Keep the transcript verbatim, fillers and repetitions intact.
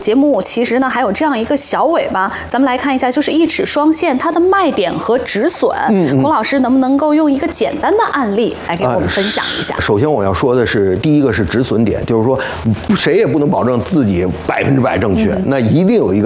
节目其实呢还有这样一个小尾巴，咱们来看一下，就是一尺双线它的卖点和止损。嗯，孔老师能不能够用一个简单的案例来给我们分享一下？ 首先我要说的是，第一个是止损点，就是说谁也不能保证自己百分之百正确，那一定有一个